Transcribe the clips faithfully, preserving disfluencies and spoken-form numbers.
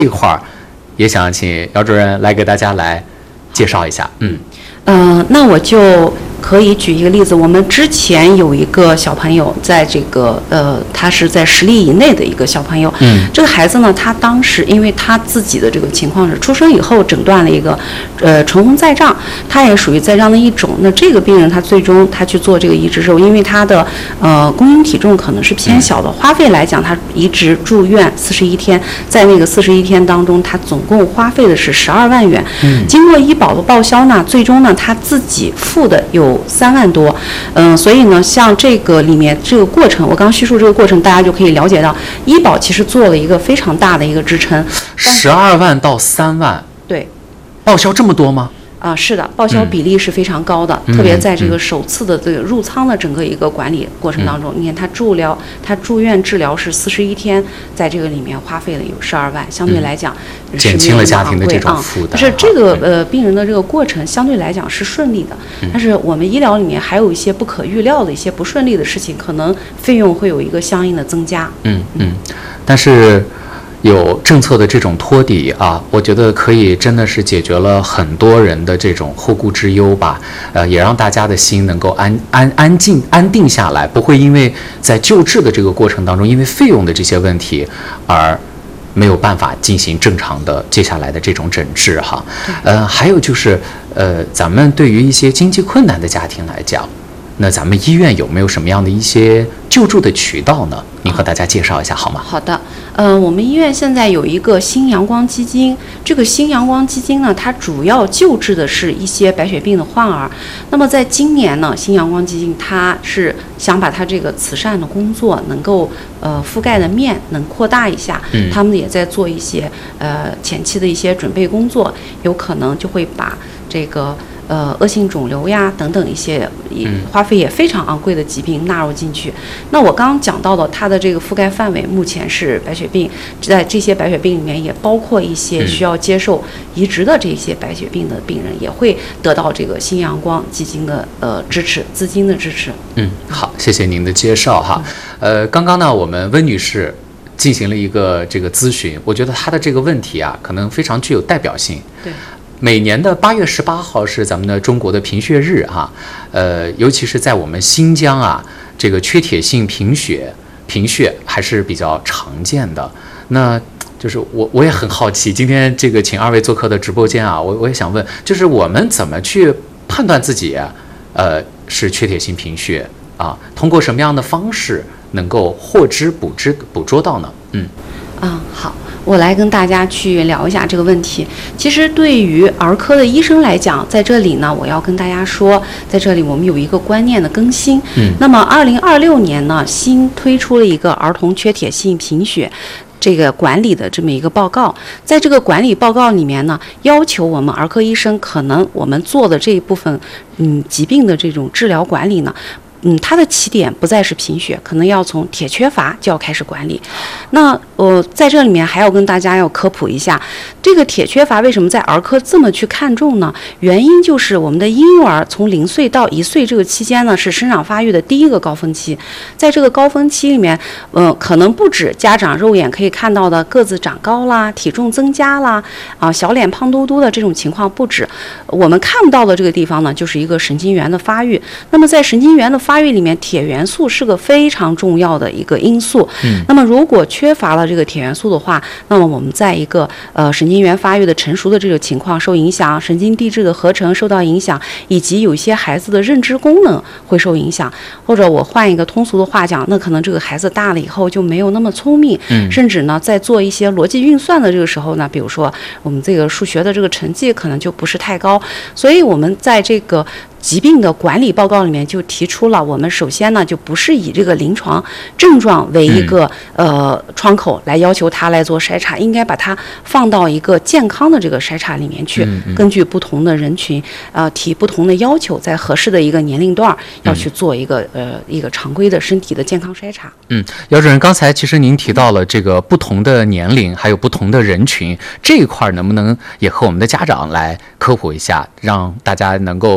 这块儿也想请姚主任来给大家来介绍一下。嗯， 呃，那我就可以举一个例子，我们之前有一个小朋友，在这个呃，他是在十例以内的一个小朋友。嗯，这个孩子呢，他当时因为他自己的这个情况是出生以后诊断了一个呃唇红再胀，他也属于再胀的一种。那这个病人他最终他去做这个移植之后，因为他的呃公因体重可能是偏小的，花费来讲，他移植住院四十一天，在那个四十一天当中，他总共花费的是十二万元。嗯，经过医保的报销呢，最终呢他自己付的有三万多，嗯，所以呢，像这个里面这个过程，我刚叙述这个过程，大家就可以了解到，医保其实做了一个非常大的一个支撑。 十二万到三万， 对， 报销这么多吗？ 啊，是的，报销比例是非常高的，嗯、特别在这个首次的这个入仓的整个一个管理过程当中，嗯、你看他住疗，他住院治疗是四十一天，在这个里面花费了有十二万，相对来讲、 嗯、减轻了家庭的这种负担。 但是这个呃病人的这个过程相对来讲是顺利的，嗯、但是我们医疗里面还有一些不可预料的一些不顺利的事情，可能费用会有一个相应的增加。 嗯嗯，但是。有政策的这种托底啊，我觉得可以真的是解决了很多人的这种后顾之忧吧，呃，也让大家的心能够安安安静安定下来，不会因为在救治的这个过程当中，因为费用的这些问题而没有办法进行正常的接下来的这种诊治哈。呃，还有就是呃，咱们对于一些经济困难的家庭来讲，那咱们医院有没有什么样的一些救助的渠道呢？您和大家介绍一下好吗？ 好的，呃，我们医院现在有一个新阳光基金，这个新阳光基金呢，它主要救治的是一些白血病的患儿。那么在今年呢，新阳光基金它是想把它这个慈善的工作能够呃覆盖的面能扩大一下，嗯，他们也在做一些呃前期的一些准备工作，有可能就会把这个。呃，恶性肿瘤呀等等一些花费也非常昂贵的疾病纳入进去。那我刚刚讲到的，它的这个覆盖范围目前是白血病，在这些白血病里面也包括一些需要接受移植的这些白血病的病人，也会得到这个新阳光基金的呃支持，资金的支持。 嗯，好，谢谢您的介绍哈。呃，刚刚呢，我们温女士进行了一个这个咨询，我觉得她的这个问题啊，可能非常具有代表性。 对。 每年的八月十八号是咱们的中国的贫血日哈，呃，尤其是在我们新疆啊，这个缺铁性贫血、贫血还是比较常见的。那就是我我也很好奇，今天这个请二位做客的直播间啊，我我也想问，就是我们怎么去判断自己呃是缺铁性贫血啊？通过什么样的方式能够获知、捕知、捕捉到呢？嗯， 啊、嗯，好。我来跟大家去聊一下这个问题。其实对于儿科的医生来讲，在这里呢，我要跟大家说，在这里我们有一个观念的更新。嗯，那么二零二六年呢，新推出了一个儿童缺铁性贫血这个管理的这么一个报告。在这个管理报告里面呢，要求我们儿科医生可能我们做的这一部分嗯疾病的这种治疗管理呢。嗯，它的起点不再是贫血，可能要从铁缺乏就要开始管理。那呃，在这里面还要跟大家要科普一下，这个铁缺乏为什么在儿科这么去看重呢？原因就是我们的婴幼儿从零岁到一岁这个期间呢，是生长发育的第一个高峰期。在这个高峰期里面，呃，可能不止家长肉眼可以看到的个子长高啦、体重增加啦、啊小脸胖嘟嘟的这种情况不止，我们看不到的这个地方呢，就是一个神经元的发育。那么在神经元的发育里面，铁元素是个非常重要的一个因素。嗯，那么如果缺乏了这个铁元素的话，那么我们在一个呃神经元发育的成熟的这个情况受影响，神经递质的合成受到影响，以及有些孩子的认知功能会受影响。或者我换一个通俗的话讲，那可能这个孩子大了以后就没有那么聪明，嗯，甚至呢在做一些逻辑运算的这个时候呢，比如说我们这个数学的这个成绩可能就不是太高。所以我们在这个疾病的管理报告里面就提出了，我们首先呢就不是以这个临床症状为一个、嗯、呃窗口来要求他来做筛查，应该把它放到一个健康的这个筛查里面去，嗯嗯、根据不同的人群呃提不同的要求，在合适的一个年龄段要去做一个、嗯、呃一个常规的身体的健康筛查。 嗯，姚主任，刚才其实您提到了这个不同的年龄还有不同的人群这一块，能不能也和我们的家长来科普一下，让大家能够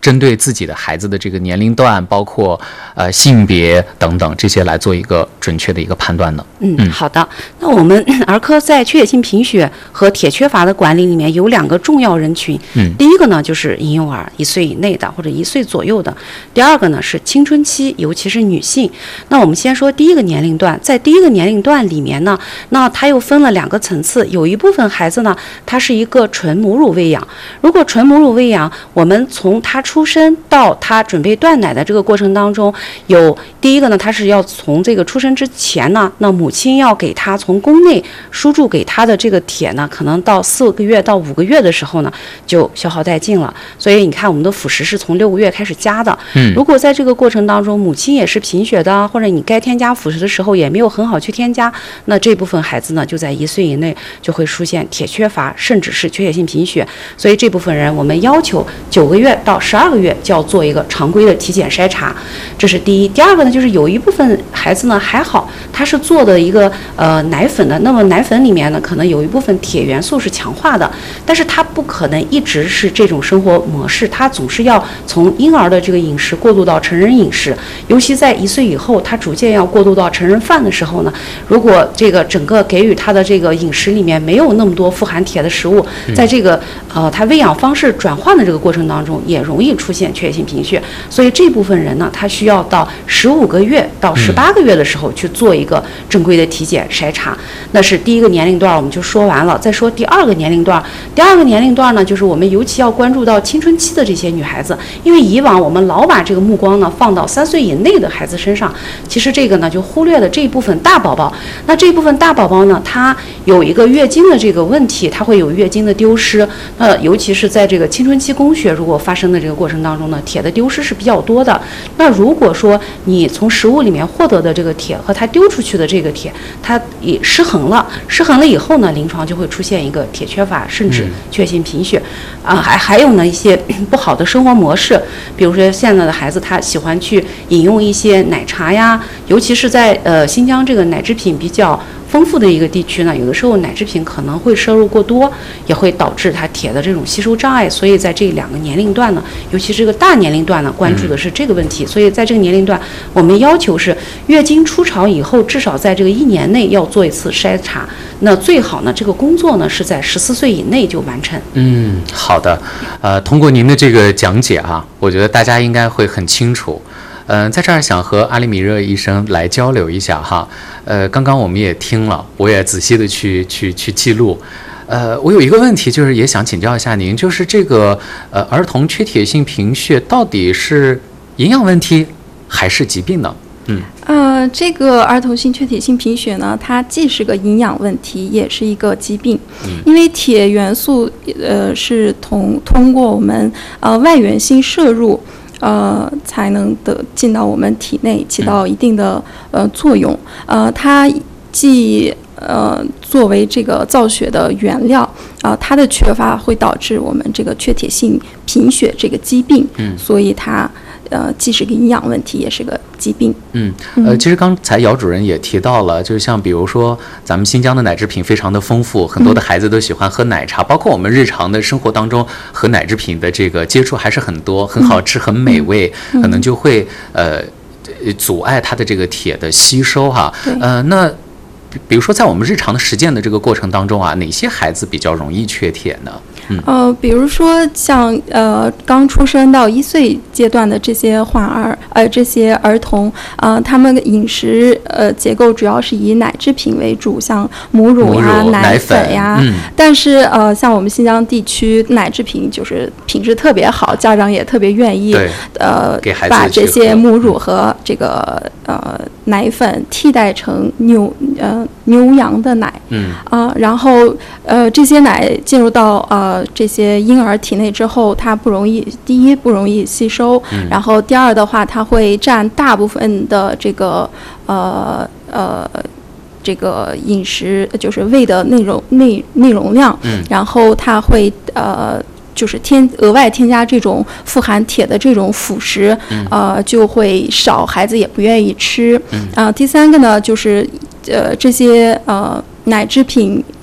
针对自己的孩子的这个年龄段，包括呃性别等等这些来做一个准确的一个判断呢？ 嗯，嗯好的。那我们儿科在缺血性贫血和铁缺乏的管理里面有两个重要人群。嗯，第一个呢就是婴幼儿，一岁以内的或者一岁左右的；第二个呢是青春期，尤其是女性。那我们先说第一个年龄段，在第一个年龄段里面呢，那它又分了两个层次，有一部分孩子呢，它是一个纯母乳喂养。如果纯母乳喂养，我们从他出生到他准备断奶的这个过程当中，有第一个呢，他是要从这个出生之前呢，那母亲要给他从宫内输注给他的这个铁呢，可能到四个月到五个月的时候呢，就消耗殆尽了。所以你看，我们的辅食是从六个月开始加的。嗯，如果在这个过程当中，母亲也是贫血的，或者你该添加辅食的时候也没有很好去添加，那这部分孩子呢，就在一岁以内就会出现铁缺乏，甚至是缺血性贫血。所以这部分人，我们要求九个月到十二个月就要做一个常规的体检筛查，这是第一。第二个呢，就是有一部分孩子呢还好，他是做的一个呃奶粉的，那么奶粉里面呢，可能有一部分铁元素是强化的，但是他不可能一直是这种生活模式，他总是要从婴儿的这个饮食过渡到成人饮食，尤其在一岁以后，他逐渐要过渡到成人饭的时候呢，如果这个整个给予他的这个饮食里面没有那么多富含铁的食物，在这个呃他喂养方式转换的这个过程当中，也容易出现缺血性贫血。所以这部分人呢，他需要到十五个月到十八个月的时候去做一个正规的体检筛查。那是第一个年龄段，我们就说完了。再说第二个年龄段，第二个年龄段呢，就是我们尤其要关注到青春期的这些女孩子，因为以往我们老把这个目光呢放到三岁以内的孩子身上，其实这个呢就忽略了这一部分大宝宝。那这一部分大宝宝呢，他有一个月经的这个问题，他会有月经的丢失。呃，尤其是在这个青春期宫血如果发生的这个过程当中呢，铁的丢失是比较多的。那如果说你从食物里面获得的这个铁和它丢出去的这个铁，它也失衡了，失衡了以后呢，临床就会出现一个铁缺乏，甚至缺血性贫血。啊、呃，还还有呢一些不好的生活模式，比如说现在的孩子他喜欢去饮用一些奶茶呀，尤其是在呃新疆这个奶制品比较丰富的一个地区呢，有的时候奶制品可能会摄入过多，也会导致它铁的这种吸收障碍。所以在这两个年龄段呢，尤其是这个大年龄段呢，关注的是这个问题。所以在这个年龄段，我们要求是月经初潮以后，至少在这个一年内要做一次筛查。那最好呢，这个工作呢是在十四岁以内就完成。 嗯，好的。呃，通过您的这个讲解啊，我觉得大家应该会很清楚。嗯、呃，在这儿想和阿里米热医生来交流一下哈。呃，刚刚我们也听了，我也仔细的去去去记录。呃，我有一个问题，就是也想请教一下您，就是这个呃儿童缺铁性贫血到底是营养问题还是疾病呢？嗯。 呃，这个儿童性缺铁性贫血呢，它既是个营养问题，也是一个疾病。嗯、因为铁元素呃是通通过我们呃外源性摄入。呃，才能得进到我们体内，起到一定的呃作用。呃，它既呃作为这个造血的原料啊、呃，它的缺乏会导致我们这个缺铁性贫血这个疾病。嗯，所以它呃既是个营养问题，也是个疾病。嗯， 呃，其实刚才姚主任也提到了，就是像比如说咱们新疆的奶制品非常的丰富，很多的孩子都喜欢喝奶茶，嗯、包括我们日常的生活当中和奶制品的这个接触还是很多，很好吃，很美味，嗯、可能就会呃阻碍它的这个铁的吸收哈。呃，那比如说在我们日常的实践的这个过程当中啊，哪些孩子比较容易缺铁呢？嗯、 呃，比如说像呃刚出生到一岁阶段的这些患儿，呃这些儿童，呃他们的饮食呃结构主要是以奶制品为主，像母乳呀、 乳奶粉呀。 嗯、 但是呃像我们新疆地区奶制品就是品质特别好，家长也特别愿意呃给孩子把这些母乳和这个呃奶粉替代成牛呃牛羊的奶。嗯啊、呃，然后呃这些奶进入到呃。这些婴儿体内之后，它不容易，第一不容易吸收，嗯、然后第二的话，它会占大部分的这个呃呃这个饮食就是胃的内容内内容量，嗯、然后它会呃。就是添额外添加这种富含铁的这种辅食，嗯、呃，就会少，孩子也不愿意吃。啊、嗯呃，第三个呢，就是呃这些呃奶制品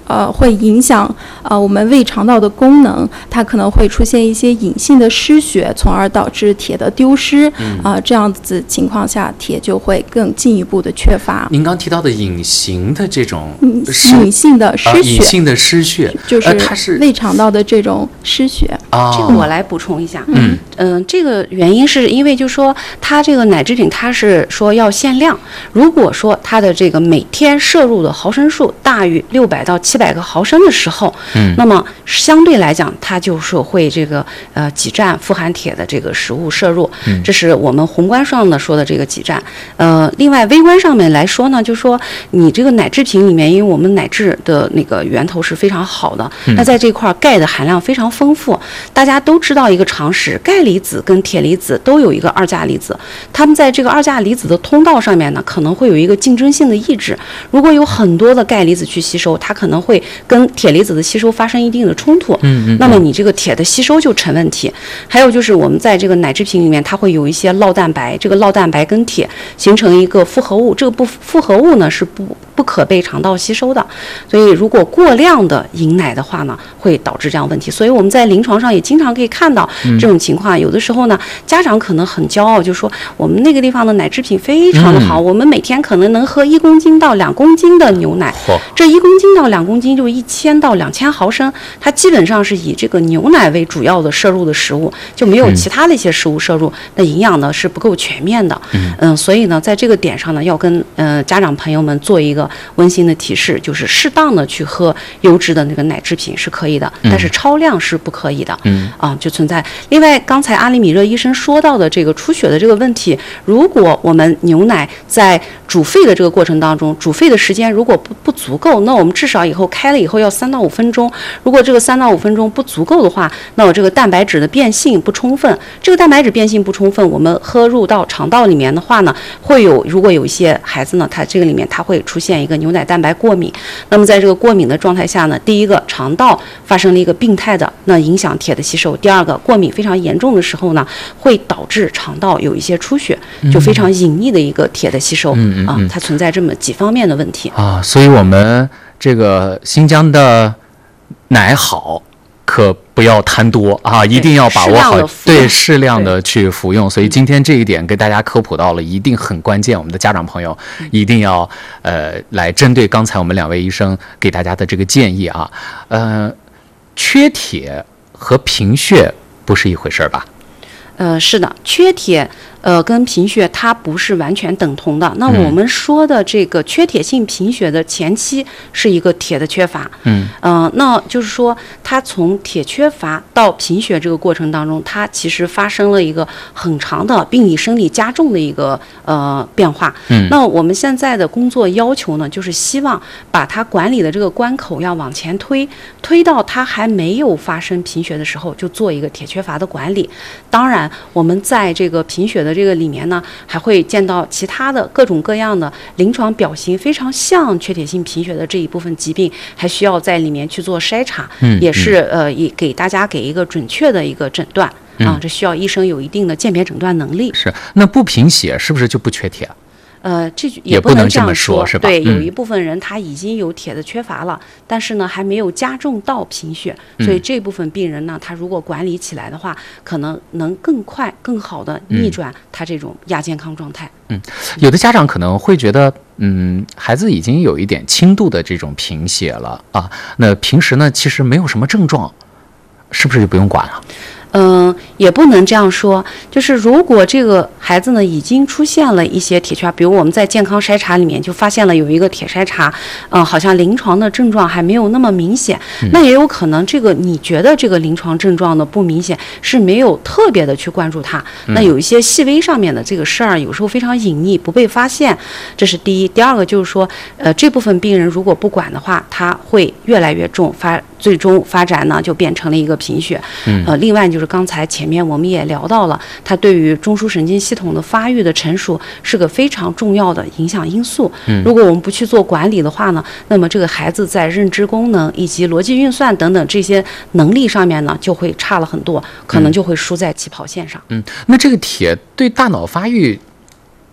呃会影响呃我们胃肠道的功能，它可能会出现一些隐性的失血，从而导致铁的丢失。啊、嗯呃，这样子情况下，铁就会更进一步的缺乏。 您刚提到的隐形的这种隐性的失血，呃、 隐性的失血， 就是呃、它是胃肠道的这种失血。 哦、 这个我来补充一下。 嗯嗯、呃，这个原因是因为就是说它这个奶制品它是说要限量，如果说它的这个每天摄入的毫升数大于六百到七百个毫升的时候，嗯，那么相对来讲它就是会这个呃挤占富含铁的这个食物摄入，嗯，这是我们宏观上的说的这个挤占。呃，另外微观上面来说呢，就是说你这个奶制品里面，因为我们奶制的那个源头是非常好的，嗯、那在这块钙的含量非常丰富。大家都知道一个常识，钙离子跟铁离子都有一个二价离子，它们在这个二价离子的通道上面呢，可能会有一个竞争性的抑制。如果有很多的钙离子去吸收，它可能会跟铁离子的吸收发生一定的冲突。嗯嗯。那么你这个铁的吸收就成问题。还有就是我们在这个奶制品里面，它会有一些酪蛋白，这个酪蛋白跟铁形成一个复合物，这个不复合物呢是不不可被肠道吸收的。所以如果过量的饮奶的话呢，会导致这样问题。所以我们在临床上也经常可以看到这种情况。嗯、有的时候呢，家长可能很骄傲，就说我们那个地方的奶制品非常的好，嗯、我们每天可能能喝一公斤到两公斤的牛奶。哦、这一公斤到两公斤就一千到两千毫升，它基本上是以这个牛奶为主要的摄入的食物，就没有其他的一些食物摄入，嗯、那营养呢是不够全面的。嗯、呃、所以呢，在这个点上呢，要跟呃家长朋友们做一个温馨的提示，就是适当的去喝优质的那个奶制品是可以的，但是超量是不可以的。嗯啊，就存在。另外，刚才阿里米热医生说到的这个出血的这个问题，如果我们牛奶在煮沸的这个过程当中，煮沸的时间如果不不足够，那我们至少以后开了以后要三到五分钟。如果这个三到五分钟不足够的话，那我这个蛋白质的变性不充分，这个蛋白质变性不充分，我们喝入到肠道里面的话呢，会有如果有一些孩子呢，他这个里面他会出现一个牛奶蛋白过敏。那么在这个过敏的状态下呢，第一个肠道发生了一个病态的，那影响铁的吸收；第二个过敏非常严重的时候呢，会导致肠道有一些出血，就非常隐匿的一个铁的吸收。嗯嗯嗯啊，它存在这么几方面的问题啊。所以我们这个新疆的奶好，可不要贪多啊，一定要把握好，对，适量的去服用。所以今天这一点给大家科普到了，一定很关键。我们的家长朋友一定要呃来针对刚才我们两位医生给大家的这个建议啊，呃，缺铁和贫血不是一回事吧？ 呃，是的，缺铁呃跟贫血它不是完全等同的。那我们说的这个缺铁性贫血的前期是一个铁的缺乏，嗯，呃，那就是说它从铁缺乏到贫血这个过程当中，它其实发生了一个很长的病理生理加重的一个呃变化。嗯，那我们现在的工作要求呢，就是希望把它管理的这个关口要往前推，推到它还没有发生贫血的时候，就做一个铁缺乏的管理。当然，我们在这个贫血的这个里面呢，还会见到其他的各种各样的临床表型非常像缺铁性贫血的这一部分疾病，还需要在里面去做筛查，嗯、也是呃，也给大家给一个准确的一个诊断、嗯、啊，这需要医生有一定的鉴别诊断能力。 是，那不贫血是不是就不缺铁？ 呃，这也不能这样说，是吧？ 对，有一部分人他已经有铁的缺乏了，嗯、但是呢，还没有加重到贫血，所以这部分病人呢，他如果管理起来的话，可能能更快、更好的逆转他这种亚健康状态。 嗯，有的家长可能会觉得，嗯，孩子已经有一点轻度的这种贫血了啊，那平时呢，其实没有什么症状，是不是就不用管了？ 嗯、呃，也不能这样说。就是如果这个孩子呢已经出现了一些铁缺乏，比如我们在健康筛查里面就发现了有一个铁筛查，嗯、呃，好像临床的症状还没有那么明显，嗯、那也有可能这个你觉得这个临床症状的不明显，是没有特别的去关注它。嗯、那有一些细微上面的这个事儿，有时候非常隐匿，不被发现，这是第一。第二个就是说，呃，这部分病人如果不管的话，他会越来越重，发最终发展呢就变成了一个贫血。嗯，呃，另外就是刚才前面我们也聊到了，它对于中枢神经系统的发育的成熟是个非常重要的影响因素。嗯，如果我们不去做管理的话呢，那么这个孩子在认知功能以及逻辑运算等等这些能力上面呢，就会差了很多，可能就会输在起跑线上。 嗯，那这个铁对大脑发育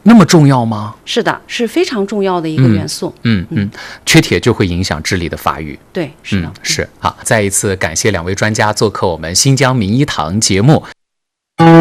那么重要吗？ 是的，是非常重要的一个元素。 嗯 嗯, 嗯，缺铁就会影响智力的发育。 对，是的， 嗯、是。好，再一次感谢两位专家做客我们新疆名医堂节目。